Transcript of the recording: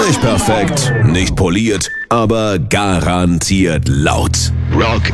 Nicht perfekt, nicht poliert, aber garantiert laut. Rock